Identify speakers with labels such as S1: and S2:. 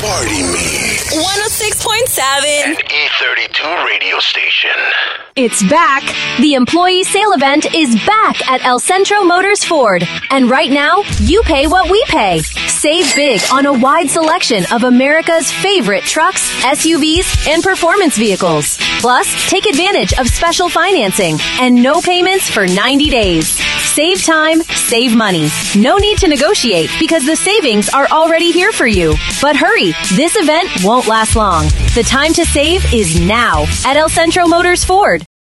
S1: Party Me.
S2: 106.7.
S1: An E32 radio station.
S3: It's back. The employee sale event is back at El Centro Motors Ford. And right now, you pay what we pay. Save big on a wide selection of America's favorite trucks, SUVs, and performance vehicles. Plus, take advantage of special financing and no payments for 90 days. Save time, save money. No need to negotiate because the savings are already here for you. But hurry, this event won't last long. The time to save is now at El Centro Motors Ford.